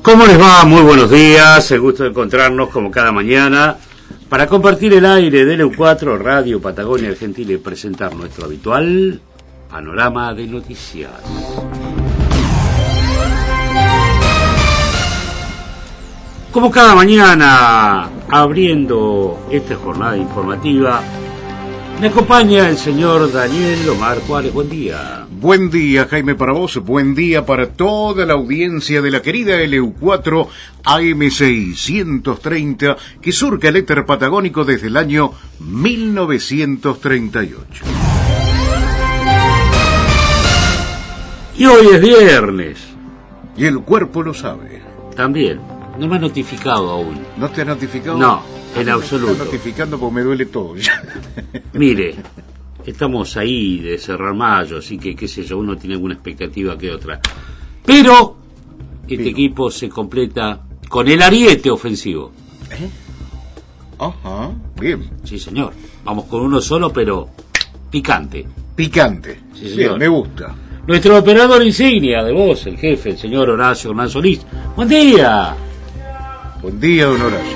¿Cómo les va? Muy buenos días, el gusto de encontrarnos como cada mañana para compartir el aire de LU4 Radio Patagonia Argentina y presentar nuestro habitual panorama de noticias. Como cada mañana, abriendo esta jornada informativa, me acompaña el señor Daniel Omar Juárez. Buen día. Buen día, Jaime, para vos. Buen día para toda la audiencia de la querida LU4 AM630 que surca el éter patagónico desde el año 1938. Y hoy es viernes. Y el cuerpo lo sabe. También. No me ha notificado aún. ¿No te ha notificado? No, en absoluto. Me está notificando porque me duele todo ya. Mire, estamos ahí de cerrar mayo, así que qué sé yo, uno tiene alguna expectativa que otra. Pero este equipo se completa con el ariete ofensivo. Ajá, bien. Sí, señor. Vamos con uno solo, pero picante. Picante. Sí, señor. Bien, me gusta. Nuestro operador insignia de voz, el jefe, el señor Horacio Hernán Solís. ¡Buen día! Buen día, don Horacio.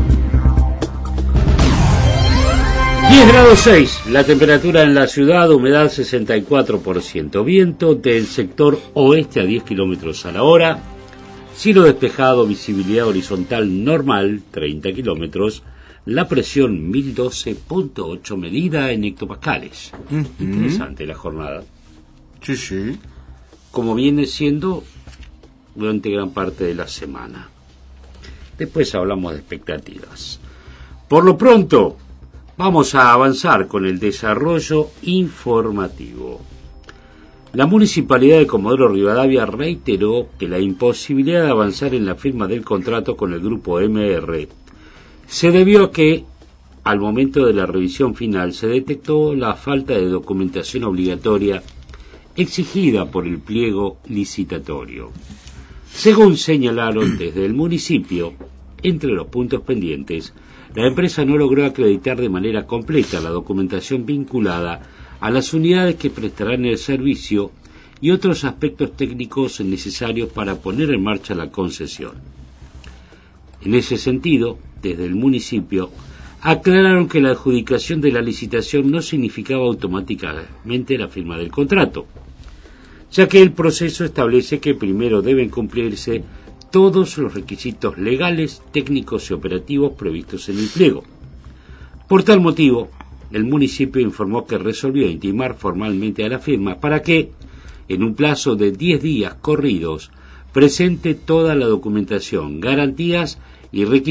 10 grados 6, la temperatura en la ciudad, humedad 64%, viento del sector oeste a 10 kilómetros a la hora, cielo despejado, visibilidad horizontal normal, 30 kilómetros, la presión 1012.8 medida en hectopascales. Interesante la jornada. Sí, sí. Como viene siendo durante gran parte de la semana. Después hablamos de expectativas. Por lo pronto, vamos a avanzar con el desarrollo informativo. La Municipalidad de Comodoro Rivadavia reiteró que la imposibilidad de avanzar en la firma del contrato con el Grupo MR se debió a que, al momento de la revisión final, se detectó la falta de documentación obligatoria exigida por el pliego licitatorio. Según señalaron desde el municipio, entre los puntos pendientes, la empresa no logró acreditar de manera completa la documentación vinculada a las unidades que prestarán el servicio y otros aspectos técnicos necesarios para poner en marcha la concesión. En ese sentido, desde el municipio, aclararon que la adjudicación de la licitación no significaba automáticamente la firma del contrato, ya que el proceso establece que primero deben cumplirse todos los requisitos legales, técnicos y operativos previstos en el pliego. Por tal motivo, el municipio informó que resolvió intimar formalmente a la firma para que, en un plazo de 10 días corridos, presente toda la documentación, garantías y requisitos